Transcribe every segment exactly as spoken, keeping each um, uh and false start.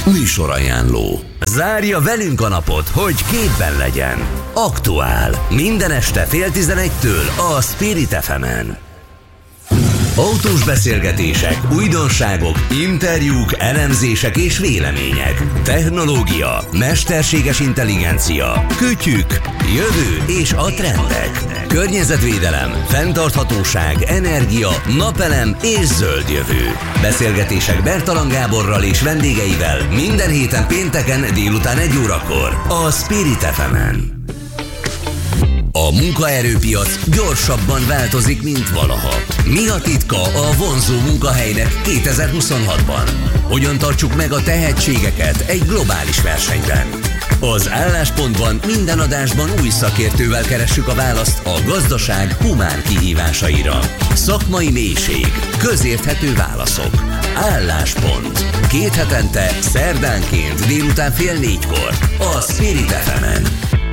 Műsorajánló. Zárja velünk a napot, hogy képben legyen. Aktuál. Minden este fél tizenegytől a Spirit ef emen. Autós beszélgetések, újdonságok, interjúk, elemzések és vélemények. Technológia, mesterséges intelligencia, kütyük, jövő és a trendek. Környezetvédelem, fenntarthatóság, energia, napelem és zöld jövő. Beszélgetések Bertalan Gáborral és vendégeivel minden héten pénteken délután egy órakor a Spirit ef emen. A munkaerőpiac gyorsabban változik, mint valaha. Mi a titka a vonzó munkahelynek kétezer-huszonhatban? Hogyan tartsuk meg a tehetségeket egy globális versenyben? Az Álláspontban minden adásban új szakértővel keressük a választ a gazdaság humán kihívásaira. Szakmai mélység, közérthető válaszok. Álláspont. Két hetente, szerdánként délután fél négykor a Spirit ef emen.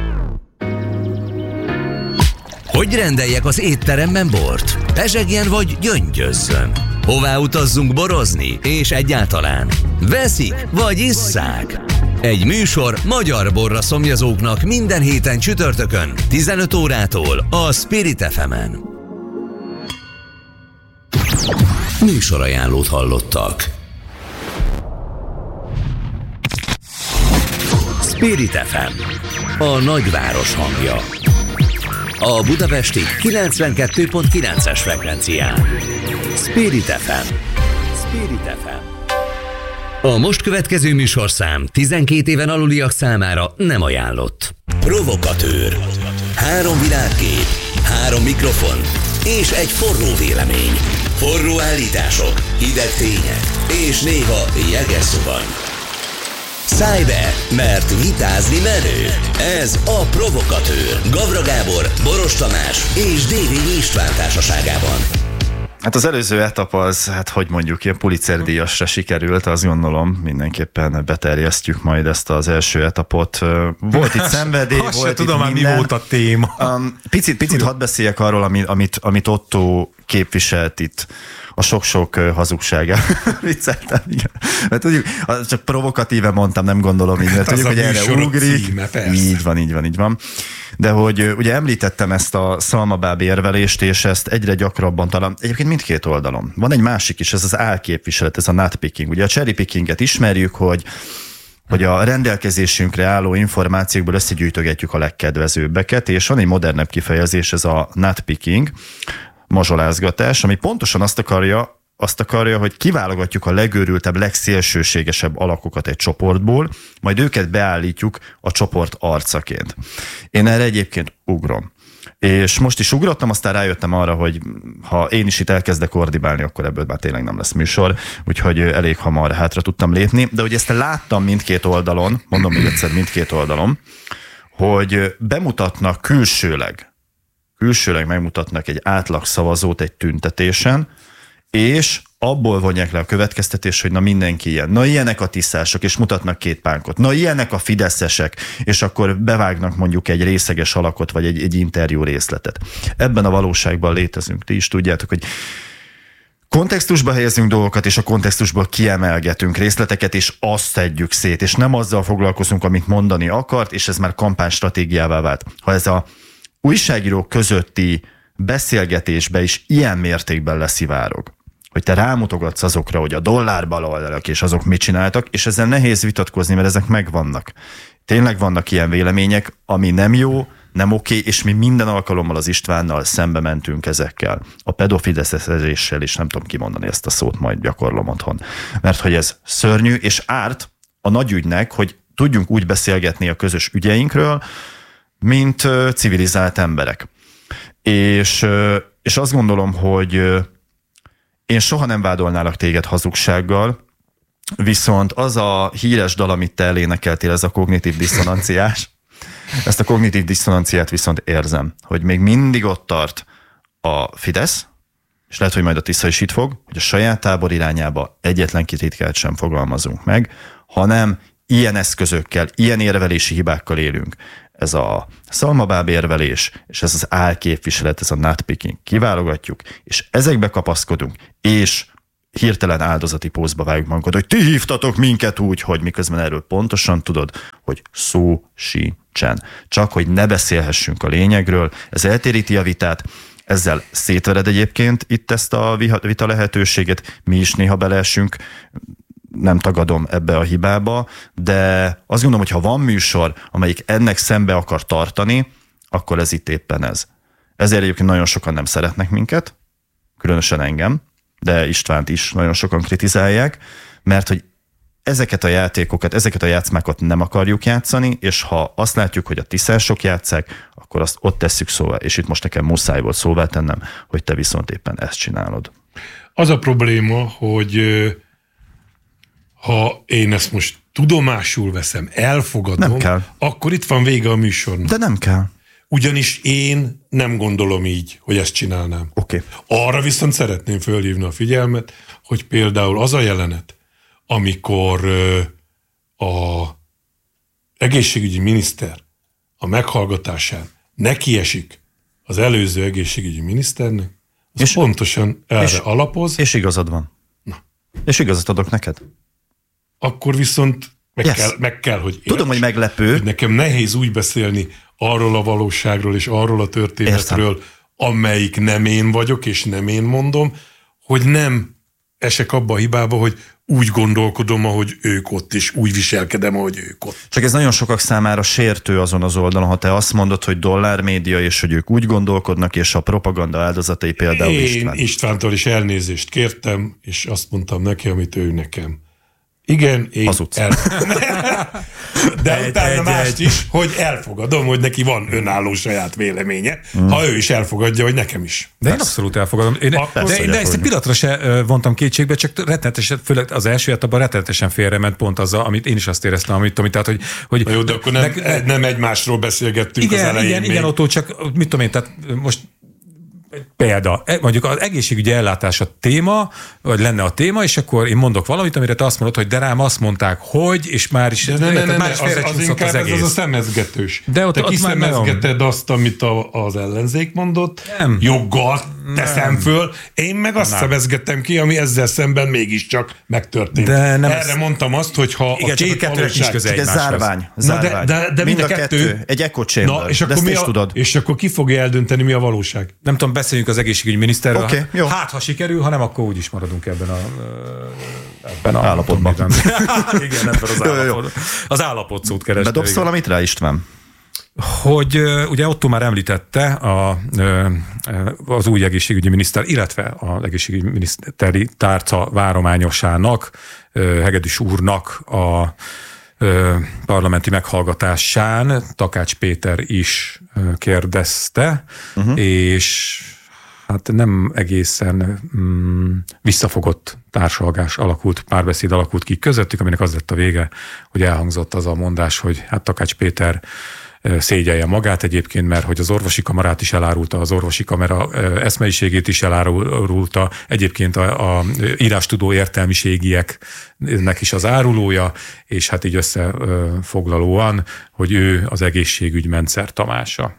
Hogy rendeljek az étteremben bort? Pezsegjen vagy gyöngyözzön? Hová utazzunk borozni? És egyáltalán veszik vagy isszák? Egy műsor magyar borra szomjazóknak minden héten csütörtökön tizenöt órától a Spirit ef emen. Műsorajánlót hallottak. Spirit ef em, a nagyváros hangja. A budapesti kilencvenkettő pont kilences frekvencián. Spirit ef em. Spirit ef em. A most következő műsorszám tizenkét éven aluliak számára nem ajánlott. Provokatőr. Három világkép, három mikrofon és egy forró vélemény. Forró állítások, hideg tények és néha jeges szuvany. Szállj be, mert vitázni menő. Ez a Provokatőr. Gavra Gábor, Boros Tamás és Dévényi István társaságában. Hát az előző etap az, hát hogy mondjuk, ilyen Pulitzer-díjasra sikerült, azt gondolom, mindenképpen beterjesztjük majd ezt az első etapot. Volt itt szenvedély, azt volt tudom, itt minden. mi volt a téma. Um, picit, picit hadd beszéljek arról, amit, amit, amit Otto képviselt itt. A sok-sok hazugsága. Vicceltem, igen. Mert tudjuk, csak provokatíve mondtam, nem gondolom így, mert tudjuk, hogy erre ugrik. Címe, így van, így van, így van. De hogy ugye említettem ezt a szalmabáb érvelést, és ezt egyre gyakrabban talán, egyébként mindkét oldalon. Van egy másik is, ez az álképviselet, ez a nutpicking. Ugye a cherry pickinget ismerjük, hogy hogy a rendelkezésünkre álló információkból összegyűjtögetjük a legkedvezőbbeket, és van egy modernebb kifejezés, ez a nutpicking, mazsolázgatás, ami pontosan azt akarja, azt akarja, hogy kiválogatjuk a legőrültebb, legszélsőségesebb alakokat egy csoportból, majd őket beállítjuk a csoport arcaként. Én erre egyébként ugrom. És most is ugrottam, aztán rájöttem arra, hogy ha én is itt elkezdek ordibálni, akkor ebből már tényleg nem lesz műsor, úgyhogy elég hamar hátra tudtam lépni. De ugye ezt láttam mindkét oldalon, mondom még egyszer mindkét oldalon, hogy bemutatnak külsőleg, külsőleg megmutatnak egy átlag szavazót egy tüntetésen, és abból vonják le a következtetés, hogy na mindenki ilyen. Na ilyenek a tisztások, és mutatnak két pánkot. Na ilyenek a fideszesek, és akkor bevágnak mondjuk egy részeges alakot, vagy egy, egy interjú részletet. Ebben a valóságban létezünk. Ti is tudjátok, hogy kontextusba helyezünk dolgokat, és a kontextusból kiemelgetünk részleteket, és azt szedjük szét, és nem azzal foglalkozunk, amit mondani akart, és ez már kampánystratégiává vált. Ha ez a újságírók közötti beszélgetésbe is ilyen mértékben leszivárog, hogy te rámutogatsz azokra, hogy a dollárbaloldalak és azok mit csináltak, és ezzel nehéz vitatkozni, mert ezek megvannak. Tényleg vannak ilyen vélemények, ami nem jó, nem oké, és mi minden alkalommal az Istvánnal szembe mentünk ezekkel. A pedofileszezéssel is nem tudom kimondani ezt a szót, majd gyakorlom otthon. Mert hogy ez szörnyű, és árt a nagyügynek, hogy tudjunk úgy beszélgetni a közös ügyeinkről, mint civilizált emberek. És, és azt gondolom, hogy én soha nem vádolnálak téged hazugsággal, viszont az a híres dal, amit te elénekeltél, ez a kognitív diszonanciás, ezt a kognitív diszonanciát viszont érzem, hogy még mindig ott tart a Fidesz, és lehet, hogy majd a Tisza is itt fog, hogy a saját tábor irányába egyetlen kritikát sem fogalmazunk meg, hanem ilyen eszközökkel, ilyen érvelési hibákkal élünk. Ez a szalmabáb érvelés, és ez az álképviselet, ez a nutpicking. Kiválogatjuk, és ezekbe kapaszkodunk, és hirtelen áldozati pózba vágjuk magunkat, hogy ti hívtatok minket úgy, hogy miközben erről pontosan tudod, hogy szó sincsen. Csak, hogy ne beszélhessünk a lényegről, ez eltéríti a vitát, ezzel szétvered egyébként itt ezt a vita lehetőséget, mi is néha beleesünk, nem tagadom ebbe a hibába, de azt gondolom, hogy ha van műsor, amelyik ennek szembe akar tartani, akkor ez itt éppen ez. Ezért egyébként nagyon sokan nem szeretnek minket, különösen engem, de Istvánt is nagyon sokan kritizálják, mert hogy ezeket a játékokat, ezeket a játszmákat nem akarjuk játszani, és ha azt látjuk, hogy a tisztások játsszák, akkor azt ott tesszük szóvá, és itt most nekem muszáj volt szóvá tennem, hogy te viszont éppen ezt csinálod. Az a probléma, hogy ha én ezt most tudomásul veszem, elfogadom, akkor itt van vége a műsornak. De nem kell. Ugyanis én nem gondolom így, hogy ezt csinálnám. Okay. Arra viszont szeretném fölhívni a figyelmet, hogy például az a jelenet, amikor a egészségügyi miniszter a meghallgatásán nekiesik az előző egészségügyi miniszternek, az és pontosan erre és, alapoz. És igazad van. Na. És igazat adok neked. Akkor viszont meg, yes. kell, meg kell, hogy érts, tudom, hogy meglepő. Hogy nekem nehéz úgy beszélni arról a valóságról és arról a történetről, értem, amelyik nem én vagyok, és nem én mondom, hogy nem esek abba a hibába, hogy úgy gondolkodom, ahogy ők ott, és úgy viselkedem, ahogy ők ott. Csak ez nagyon sokak számára sértő azon az oldalon, ha te azt mondod, hogy dollármédia, és hogy ők úgy gondolkodnak, és a propaganda áldozatai például Én István. Én Istvántól is elnézést kértem, és azt mondtam neki, amit ő nekem. Igen, én el... De egy, utána egy, mást egy. is, hogy elfogadom, hogy neki van önálló saját véleménye, mm. ha ő is elfogadja, hogy nekem is. De én abszolút elfogadom. Én, de, de, de ezt egy pillanatra se vontam kétségbe, csak rettenetesen, főleg az első etapban rettenetesen félrement pont azzal, amit én is azt éreztem, amit tudom, tehát, hogy... hogy Na jó, de akkor nem, de, nem egymásról beszélgettünk igen, az elején. Igen, még. igen, Otto, csak mit tudom én, tehát most példa, mondjuk az egészségügyi ellátás a téma, vagy lenne a téma, és akkor én mondok valamit, amire te azt mondod, hogy de rám azt mondták, hogy, és már is... De ne, ne, ne, már is az, az inkább az ez az a szemezgetős. De ott, te ott kiszemezgeted azt, amit a, az ellenzék mondott, nem. joggal teszem nem. föl, én meg azt nem. szemezgettem ki, ami ezzel szemben mégiscsak megtörtént. De nem Erre ez... mondtam azt, hogy ha igen, a két a valóság... Ez zárvány. zárvány. De, de, de mind, mind a kettő... kettő egy echo chamber. Na, és, akkor mi a, tudod. és akkor ki fogja eldönteni, mi a valóság? Nem tudom, beszéljünk az egészségügyi miniszterről. Okay, jó. Hát, ha sikerül, ha nem, akkor úgy is maradunk ebben a, ebben a állapotban. Igen, ebben az állapotban. Az állapot szót kerestem. Bedobsz valamit rá, István? Hogy ugye Otto már említette a, az új egészségügyi miniszter, illetve az egészségügyi miniszteri tárca várományosának, Hegedűs úrnak a parlamenti meghallgatásán Takács Péter is kérdezte, uh-huh. és hát nem egészen mm, visszafogott társalgás alakult, párbeszéd alakult ki közöttük, aminek az lett a vége, hogy elhangzott az a mondás, hogy hát Takács Péter szégyelje magát egyébként, mert hogy az orvosi kamarát is elárulta, az orvosi kamera eszmeiségét is elárulta, egyébként a, a írástudó értelmiségieknek is az árulója, és hát így összefoglalóan, hogy ő az egészségügy Mencer Tamása.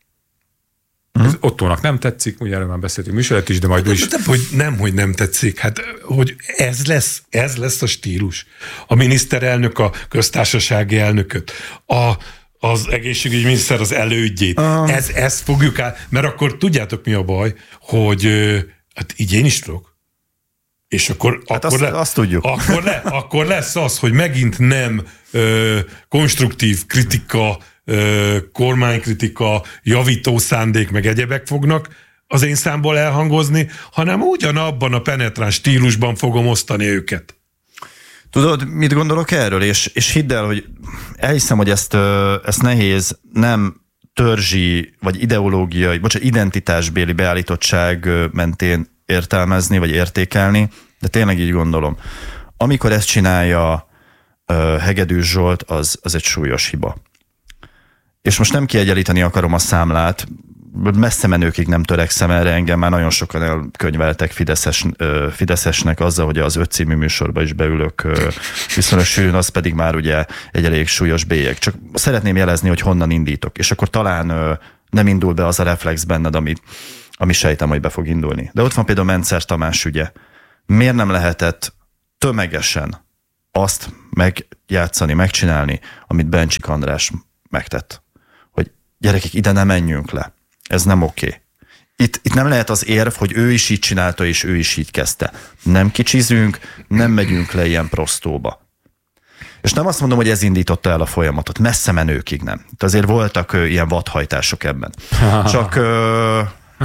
Ez Ottónak nem tetszik, ugye erről már beszéltünk műsorat is, de majd is... Nem, hogy nem, hogy nem tetszik, hát hogy ez lesz, ez lesz a stílus. A miniszterelnök, a köztársasági elnököt, a az egészségügyi miniszter az elődjét. Uh. Ez, ezt fogjuk át, mert akkor tudjátok mi a baj, hogy hát így én is tudok. És akkor, hát akkor, azt, le, azt tudjuk. Akkor, le, akkor lesz az, hogy megint nem ö, konstruktív kritika, ö, kormánykritika, javító szándék, meg egyebek fognak az én számból elhangozni, hanem ugyanabban a penetráns stílusban fogom osztani őket. Tudod, mit gondolok erről? És, és hidd el, hogy elhiszem, hogy ezt, ezt nehéz nem törzsi, vagy ideológiai, bocsánat, identitásbéli beállítottság mentén értelmezni, vagy értékelni, de tényleg így gondolom. Amikor ezt csinálja Hegedűs Zsolt, az, az egy súlyos hiba. És most nem kiegyenlíteni akarom a számlát, messze menőkig nem törekszem erre, engem már nagyon sokan elkönyveltek Fideszes, Fideszesnek azzal, hogy az öt című műsorba is beülök viszonylag sűrűn, az pedig már ugye egy elég súlyos bélyeg. Csak szeretném jelezni, hogy honnan indítok, és akkor talán nem indul be az a reflex benned, ami, ami sejtem, hogy be fog indulni. De ott van például Mencer Tamás ügye. Miért nem lehetett tömegesen azt megjátszani, megcsinálni, amit Bencsik András megtett? Hogy gyerekek, ide ne menjünk le. Ez nem oké. Okay. Itt, itt nem lehet az érv, hogy ő is így csinálta, és ő is így kezdte. Nem kicsizünk, nem megyünk le ilyen prostóba. És nem azt mondom, hogy ez indította el a folyamatot. Messze menőkig nem. Itt azért voltak ö, ilyen vadhajtások ebben. Csak... Ö...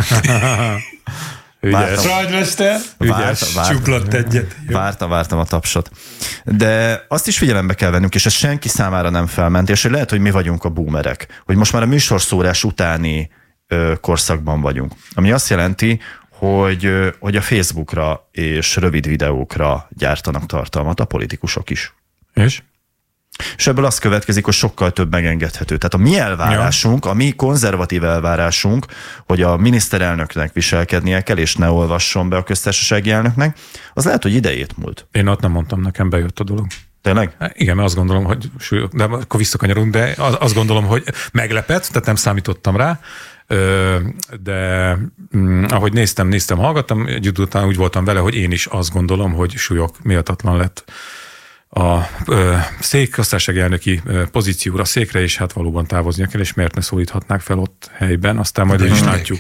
Ügyes. Rajtmester, ügyes, csuklott egyet. Vártam, vártam a tapsot. De azt is figyelembe kell vennünk, és ez senki számára nem felment, és hogy lehet, hogy mi vagyunk a boomerek. Hogy most már a műsorszórás utáni ö, korszakban vagyunk. Ami azt jelenti, hogy, ö, hogy a Facebookra és rövid videókra gyártanak tartalmat a politikusok is. És? És ebből az következik, hogy sokkal több megengedhető. Tehát a mi elvárásunk, a mi konzervatív elvárásunk, hogy a miniszterelnöknek viselkednie kell, és ne olvasson be a köztársasági elnöknek, az lehet, hogy idejét múlt. Én ott nem mondtam, nekem bejött a dolog. Tényleg? Igen, mert azt gondolom, hogy de akkor visszakanyarunk, de azt gondolom, hogy meglepett, tehát nem számítottam rá, de ahogy néztem, néztem, hallgattam, egy idő után úgy voltam vele, hogy én is azt gondolom, hogy súlyok méltatlan lett a ö, szék, köztársasági elnöki ö, pozícióra, székre, és hát valóban távoznia kell, és miért ne szólíthatnák fel ott helyben, aztán majd is látjuk.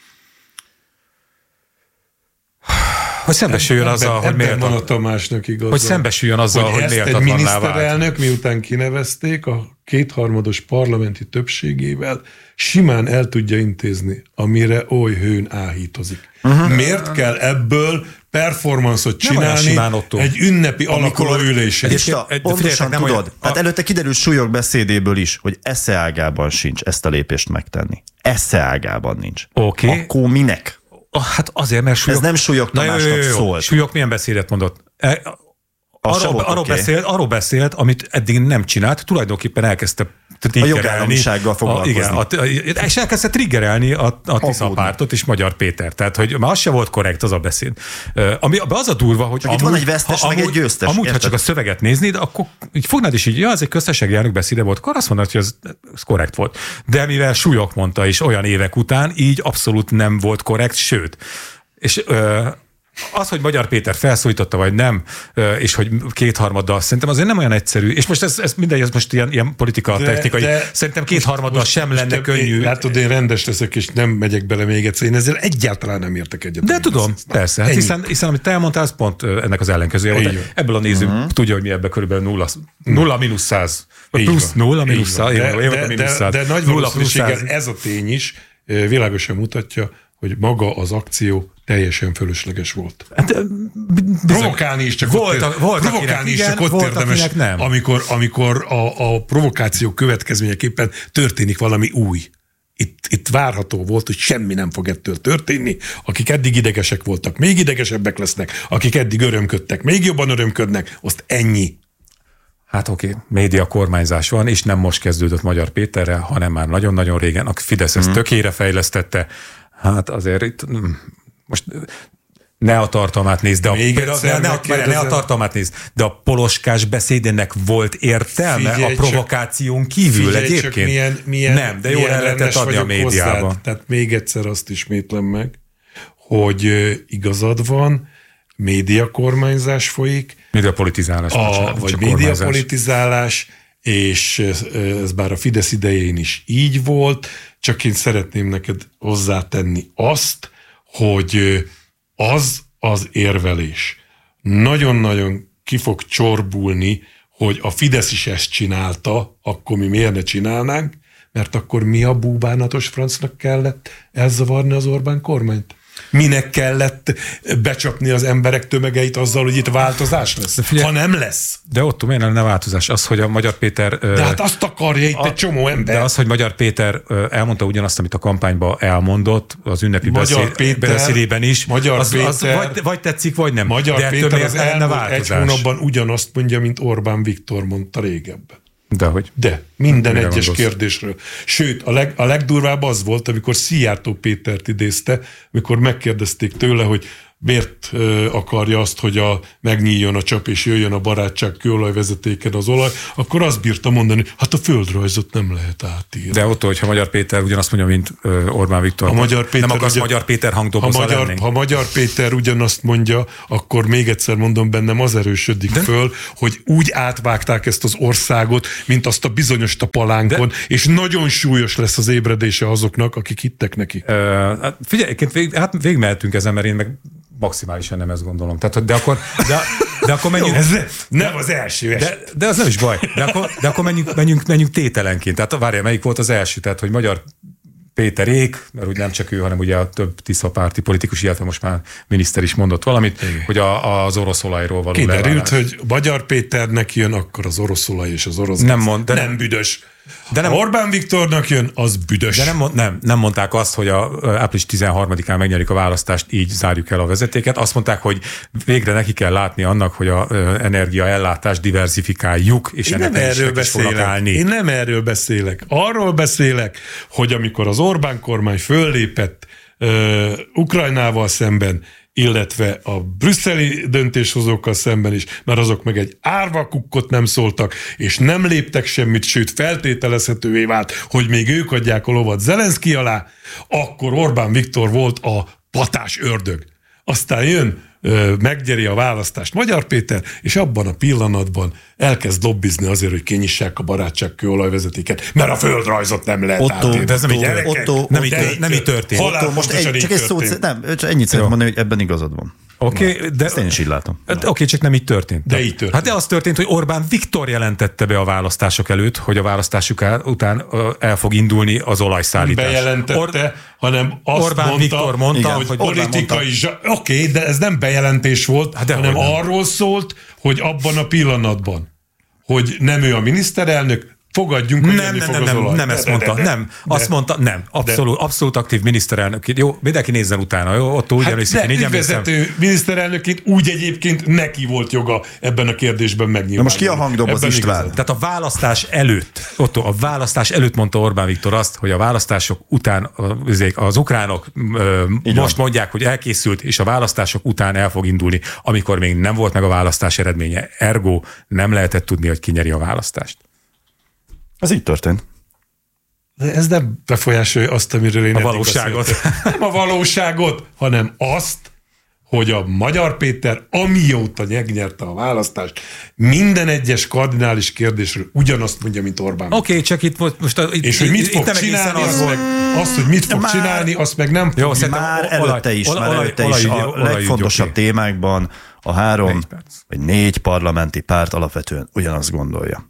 Hogy szembesüljön azzal, hogy méltatlan. Hogy szembesüljön azzal, hogy, hogy méltatlanná vált. Egy miniszterelnök, miután kinevezték, a kétharmados parlamenti többségével simán el tudja intézni, amire oly hőn áhítozik. Uh-huh. Miért kell ebből performanszot csinálni egy ünnepi alakuló ülésen? Pontosan tudod. Olyan, hát előtte kiderült Súlyog beszédéből is, hogy esze ágában sincs ezt a lépést megtenni. Esze ágában nincs. Oké. Okay. Akkor minek? Hát azért, mert Súlyog... Ez nem Súlyog Tamásnak szólt. Súlyog milyen beszédet mondott? Arról, volt, arról, okay. beszélt, arról beszélt, amit eddig nem csinált, tulajdonképpen elkezdte triggerelni. A jogállamisággal foglalkozni. A, igen, a, és elkezdte triggerelni a, a Tisza pártot és Magyar Péter. Tehát, hogy már az se volt korrekt az a beszéd. Ami az a durva, hogy amúgy, itt van egy vesztes, meg amúgy, egy győztes. Amúgy, érted? Ha csak a szöveget néznéd, akkor így fognád is így, ja, ez egy köztársasági elnök beszéde volt, akkor azt mondod, hogy ez, ez korrekt volt. De mivel Súlyog mondta is olyan évek után, így abszolút nem volt korrekt, sőt. És... Ö, az, hogy Magyar Péter felszólította, vagy nem, és hogy kétharmaddal, szerintem azért nem olyan egyszerű, és most ez, ez mindegy, ez most ilyen, ilyen politika de, technikai, de szerintem kétharmaddal sem most lenne könnyű. Én, látod, én rendes leszek, és nem megyek bele még egyszer, én ezzel egyáltalán nem értek egyet. De tudom, ezt. Persze, hát hiszen, hiszen amit te elmondtál, az pont ennek az ellenkezője volt. Ebből a néző uh-huh. tudja, hogy mi ebben körülbelül nulla, nulla mínusz száz, vagy plusz nulla mínusz száz. De, de, de, de nagy valószínűséggel ez a tény is világosan mutatja, hogy maga az akció teljesen fölösleges volt. Hát, provokálni is csak volt, ott, volt, provokálni is igen, csak ott volt, érdemes, nem. amikor, amikor a, a provokáció következményeképpen történik valami új. Itt, itt várható volt, hogy semmi nem fog ettől történni. Akik eddig idegesek voltak, még idegesebbek lesznek. Akik eddig örömködtek, még jobban örömködnek. Azt ennyi. Hát oké, okay. Média kormányzás van, és nem most kezdődött Magyar Péterrel, hanem már nagyon-nagyon régen. A Fidesz ezt mm. tökére fejlesztette. Hát azért itt most ne a tartalmát nézd, de a, ne, ne, a, ne a tartalmát nézd, de a poloskás beszédének volt értelme figyelj a provokáción kívül egyébként? Milyen, milyen, nem, de jól el lehetett adni a médiába. Hozzád. Tehát még egyszer azt ismétlem meg, hogy igazad van, médiakormányzás folyik. Médiapolitizálás. A, vagy médiapolitizálás, és ez bár a Fidesz idején is így volt, csak én szeretném neked hozzátenni azt, hogy az az érvelés nagyon-nagyon ki fog csorbulni, hogy a Fidesz is ezt csinálta, akkor mi miért ne csinálnánk, mert akkor mi a búbánatos francnak kellett elzavarni az Orbán kormányt? Minek kellett becsapni az emberek tömegeit azzal, hogy itt változás lesz? Figyelj, ha nem lesz. De ott miért lenne változás? Az, hogy a Magyar Péter... De hát azt akarja itt a, egy csomó ember. De az, hogy Magyar Péter elmondta ugyanazt, amit a kampányban elmondott, az ünnepi beszéd, Péter, beszédében is, Magyar az, Péter, az vagy, vagy tetszik, vagy nem. Magyar de Péter az elmúlt egy hónapban ugyanazt mondja, mint Orbán Viktor mondta régebben. Dehogy. De, minden Mire egyes gondolsz? Kérdésről. Sőt, a, leg, a legdurvább az volt, amikor Szijjártó Pétert idézte, amikor megkérdezték tőle, hogy miért ö, akarja azt, hogy a, megnyíljon a csap és jöjjön a barátság kőolajvezetéken az olaj, akkor azt bírta mondani, hát a földrajzot nem lehet átírni. De ott, hogyha Magyar Péter ugyanazt mondja, mint ö, Orbán Viktor, a Magyar Péter nem akarsz ugye, Magyar Péter hangdoboza ha Magyar, lenni? ha Magyar Péter ugyanazt mondja, akkor még egyszer mondom, bennem az erősödik de... föl, hogy úgy átvágták ezt az országot, mint azt a bizonyost a palánkon, de... és nagyon súlyos lesz az ébredése azoknak, akik hittek neki. Ö, hát figyelj, vég, hát végigmehetünk ezen, mert én meg maximálisan nem ezt gondolom. Tehát, de akkor, de, de akkor menjünk... Jó, ez nem az első de, de az nem is baj. De akkor, de akkor menjünk, menjünk, menjünk tételenként. Tehát várjál, melyik volt az első? Tehát, hogy Magyar Péterék, mert úgy nem csak ő, hanem ugye a több tiszapárti politikus, illetve most már miniszter is mondott valamit, igen, hogy a, az orosz olajról való kiderült, leválás. hogy Magyar Péternek jön, akkor az orosz olaj és az orosz nem mond, de nem büdös. De nem, Orbán Viktornak jön, az büdös. De nem, nem, nem mondták azt, hogy a április tizenharmadikán megnyerik a választást, így zárjuk el a vezetéket. Azt mondták, hogy végre neki kell látni annak, hogy a energiaellátást diversifikáljuk, és Én ennek nem erről is fognak állni. Én nem erről beszélek. Arról beszélek, hogy amikor az Orbán kormány föllépett uh, Ukrajnával szemben, illetve a brüsszeli döntéshozókkal szemben is, mert azok meg egy árvakukkot nem szóltak, és nem léptek semmit, sőt feltételezhetővé vált, hogy még ők adják a lovat Zelenszky alá, akkor Orbán Viktor volt a patás ördög. Aztán jön, megnyeri a választást Magyar Péter, és abban a pillanatban elkezd lobbizni azért, hogy kinyissák a barátság kőolajvezetéket, mert a földrajzot nem lehet Otto, átírni. de ez nem így, Otto, nem így, nem így történt. Otto, most egy, csak egy szót, nem, csak ennyit szeretném mondani, hogy ebben igazad van. Oké, okay, de... Ezt én is így látom. Oké, okay, csak nem így történt. De így történt. Hát de az történt, hogy Orbán Viktor jelentette be a választások előtt, hogy a választásuk után el fog indulni az olajszállítás. Nem bejelentette, Or... hanem azt Orbán mondta, Viktor mondta, igen, hogy politikai... Zsa... Oké, okay, de ez nem bejelentés volt, hát hanem arról szólt, hogy abban a pillanatban, hogy nem ő a miniszterelnök, fogadjunk, hogy nem, nem, nem, nem, nem ezt mondta, de, de, nem, de, azt mondta, nem, abszolút, de, abszolút aktív miniszterelnök. Jó, mindenki nézzen utána, jó, ott úgy hát emlékszik, én így emlékszem. miniszterelnökként úgy egyébként neki volt joga ebben a kérdésben megnyilvánulni. Na most ki a hangdoboz István? Tehát a választás előtt, Otto, a választás előtt mondta Orbán Viktor azt, hogy a választások után az ukránok így most van. Mondják, hogy elkészült, és a választások után el fog indulni, amikor még nem volt meg a választás eredménye. Ergo nem lehetett tudni, hogy ki nyeri a választást. Ez így történt. De ez nem befolyásolja azt, amiről én a valóságot. Nem a valóságot, hanem azt, hogy a Magyar Péter, amióta megnyerte a választást, minden egyes kardinális kérdésről ugyanazt mondja, mint Orbán. Oké, okay, csak itt most... most itt, és hogy mit fog itt csinálni, az, az meg, azt, hogy mit fog már, csinálni, azt meg nem jó, fog. Már előtte is, olaj, már előtte olaj, is olaj, a olaj, legfontosabb okay. témákban a három vagy négy parlamenti párt alapvetően ugyanazt gondolja.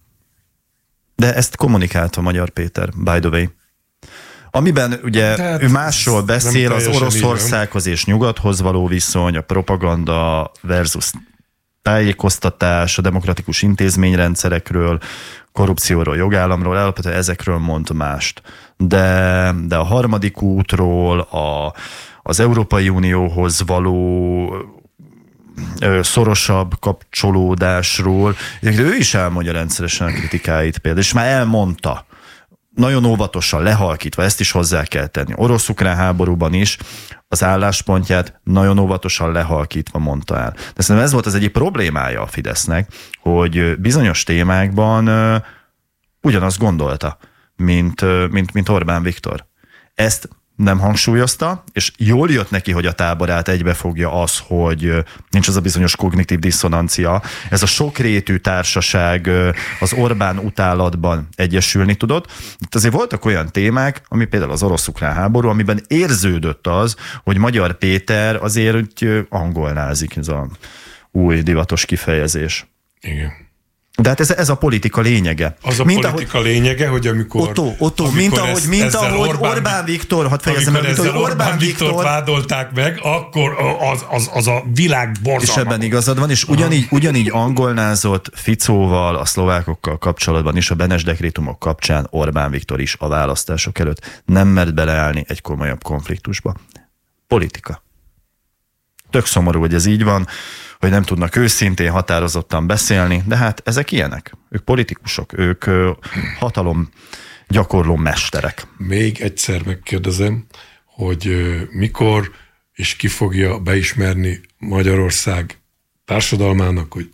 De ezt kommunikálta Magyar Péter, by the way. Amiben ugye tehát ő másról beszél, az Oroszországhoz és nyugathoz való viszony, a propaganda versus tájékoztatás, a demokratikus intézményrendszerekről, korrupcióról, jogállamról, alapvetően ezekről mond mást. De, de a harmadik útról, a, az Európai Unióhoz való szorosabb kapcsolódásról. Ő is elmondja rendszeresen a kritikáit például, és már elmondta, nagyon óvatosan, lehalkítva, ezt is hozzá kell tenni. Orosz-ukrán háborúban is az álláspontját nagyon óvatosan lehalkítva mondta el. De szerintem ez volt az egyik problémája a Fidesznek, hogy bizonyos témákban uh, ugyanazt gondolta, mint, uh, mint, mint Orbán Viktor. Ezt nem hangsúlyozta, és jól jött neki, hogy a táborát egybefogja az, hogy nincs az a bizonyos kognitív diszonancia. Ez a sokrétű társaság az Orbán utálatban egyesülni tudott. Itt azért voltak olyan témák, ami például az orosz-ukrán háború, amiben érződött az, hogy Magyar Péter azért úgy angolnázik, ez a új divatos kifejezés. Igen. De hát ez, ez a politika lényege. Az a mint politika ahogy, lényege, hogy amikor... Otto, Otto amikor mint ahogy, mint ahogy Orbán, Orbán Viktor, hadd fejezem el, mint ahogy Orbán, Orbán Viktor vádolták meg, akkor az, az, az a világ borzalma. És ebben igazad van, és ugyanígy, ugyanígy angolnázott Ficóval, a szlovákokkal kapcsolatban is, a Benes dekrétumok kapcsán Orbán Viktor is a választások előtt nem mert beleállni egy komolyabb konfliktusba. Politika. Tök szomorú, hogy ez így van, hogy nem tudnak őszintén, határozottan beszélni, de hát ezek ilyenek. Ők politikusok, ők hatalom gyakorló mesterek. Még egyszer megkérdezem, hogy mikor és ki fogja beismerni Magyarország társadalmának, hogy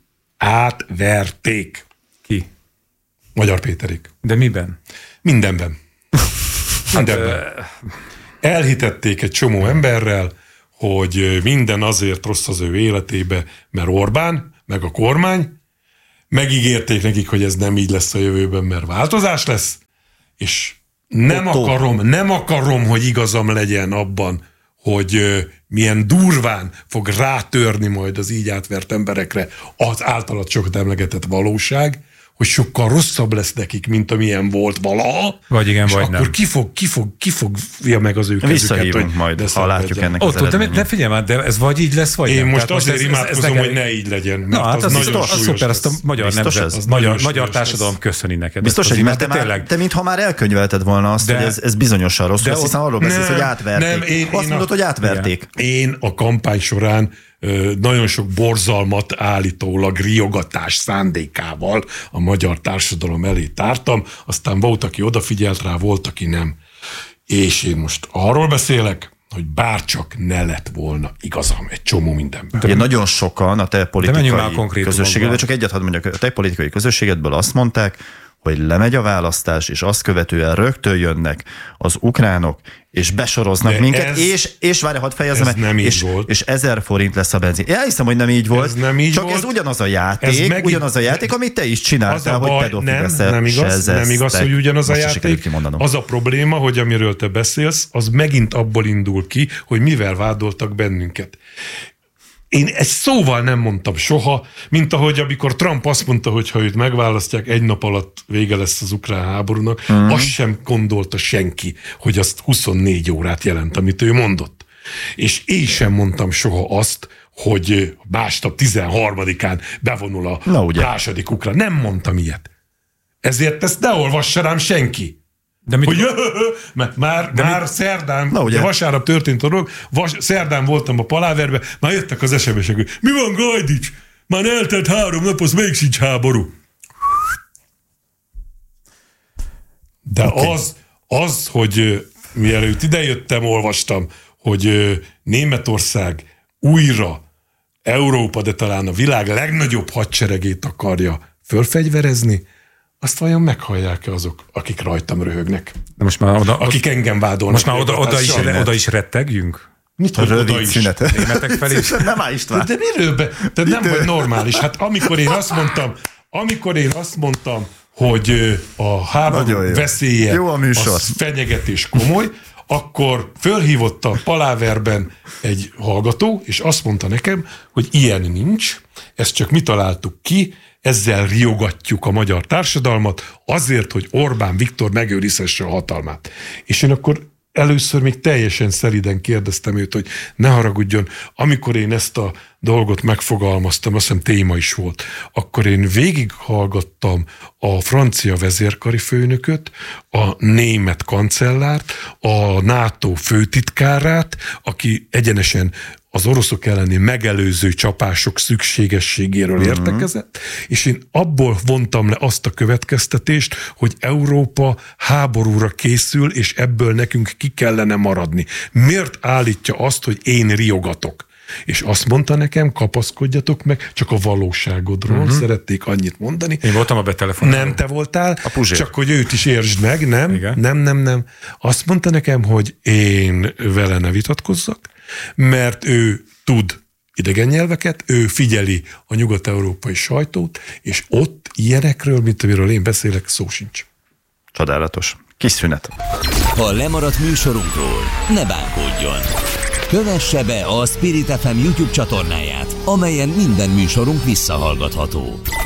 átverték. Ki? Magyar Péterék. De miben? Mindenben. Mindenben. Elhitették egy csomó emberrel, hogy minden azért rossz az ő életébe, mert Orbán, meg a kormány, megígérték nekik, hogy ez nem így lesz a jövőben, mert változás lesz, és nem Otto. akarom, nem akarom, hogy igazam legyen abban, hogy uh, milyen durván fog rátörni majd az így átvert emberekre az általad sokat emlegetett valóság, hogy sokkal rosszabb lesz nekik, mint amilyen volt valaha. Vagy igen, és vagy akkor nem. ki, fog, ki, fog, ki fogja meg az ő kezüket. Visszahívunk majd, ha látjuk ennek az Ott, de, de figyelj már, de ez vagy így lesz, vagy Én nem. most Tehát azért ez, imádkozom, ez, ez hogy ne így legyen, mert Na, hát az, az nagyon az súlyos szuper, lesz. azt a magyar Biztos nemzet, ez? az magyar, Nagyon magyar súlyos társadalom lesz. köszöni neked. Biztos, hogy mert te, már, te mintha már elkönyvelted volna azt, De- hogy ez, ez bizonyosan rossz de lesz, ott- hiszen arról beszélsz, Nem, hogy átverték. nem, én- azt én mondod, a- hogy átverték. Én a kampány során ö, nagyon sok borzalmat állítólag riogatás szándékával a magyar társadalom elé tártam, aztán volt, aki odafigyelt rá, volt, aki nem. És én most arról beszélek, hogy bárcsak ne lett volna igazam egy csomó mindenben. Ugye nagyon sokan a te menjünk már a politikai konkrétumokba. közösségedből, csak egyet hadd mondjak, a te politikai közösségedből azt mondták, hogy lemegy a választás, és azt követően rögtön jönnek az ukránok, és besoroznak De minket, ez- és, és várj, hadd fejezem ez el, nem így és, volt. és ezer forint lesz a benzin. Én hiszem, hogy nem így volt, Ez nem így csak volt. ez ugyanaz a játék, Ez ez megint- ugyanaz a játék, amit te is Az csináltál, a hogy baj, pedofil nem, veszel- nem igaz, sezeztek. nem igaz, hogy ugyanaz a Most se sikerült játék. kimondanom. Az a probléma, hogy amiről te beszélsz, az megint abból indul ki, hogy mivel vádoltak bennünket. Én ezt szóval nem mondtam soha, mint ahogy amikor Trump azt mondta, hogy ha őt megválasztják, egy nap alatt vége lesz az ukrán háborúnak, mm. azt sem gondolta senki, hogy azt huszonnégy órát jelent, amit ő mondott. És én sem mondtam soha azt, hogy másnap tizenharmadikán bevonul a Na, ugye. második ukrán. Nem mondtam ilyet. Ezért ezt ne olvassa rám senki. De mit, Hogy mert már, már szerdán, Na, ugye. ugye vasárnap történt a dolog, vas, szerdán voltam a paláverben, már jöttek az es em es-ek, hogy mi van, Gajdics? Már eltelt három nap, az még sincs háború. De okay. az, az, hogy mielőtt idejöttem, olvastam, hogy Németország újra Európa, de talán a világ legnagyobb hadseregét akarja fölfegyverezni, azt vajon meghallják-e azok, akik rajtam röhögnek? de most már oda, Akik engem vádolnak. most már oda, oda, is, riogatással? oda is rettegjünk? Mit, hogy oda Rövid is? szünet. Németek felé? Nem áll István. De miről be? Te nem vagy normális. Hát amikor én azt mondtam, amikor én azt mondtam, hogy ö, a Nagyon háború jó. veszélye Jó a műsor. az fenyegetés komoly, akkor fölhívott a paláverben egy hallgató, és azt mondta nekem, hogy ilyen nincs, ezt csak mi találtuk ki, ezzel riogatjuk a magyar társadalmat azért, hogy Orbán Viktor megőrizhesse a hatalmát. És én akkor először még teljesen szeliden kérdeztem őt, hogy ne haragudjon, amikor én ezt a dolgot megfogalmaztam, azt hiszem téma is volt, akkor én végighallgattam a francia vezérkari főnököt, a német kancellárt, a NATO főtitkárát, aki egyenesen az oroszok elleni megelőző csapások szükségességéről uh-huh. értekezett, és én abból vontam le azt a következtetést, hogy Európa háborúra készül, és ebből nekünk ki kellene maradni. Miért állítja azt, hogy én riogatok? És azt mondta nekem, kapaszkodjatok meg, csak a valóságodról uh-huh. szerették annyit mondani. Én voltam a betelefonáló. Nem te voltál, A Puzsér. csak hogy őt is értsd meg, nem, Igen. nem, nem, nem. Azt mondta nekem, hogy én vele ne vitatkozzak, mert ő tud idegen nyelveket, ő figyeli a nyugat-európai sajtót, és ott ilyenekről, mint amiről én beszélek, szó sincs. Csodálatos. Kis szünet. Ha lemaradt műsorunkról, ne bánkodjon. Kövesse be a Spirit ef em YouTube csatornáját, amelyen minden műsorunk visszahallgatható.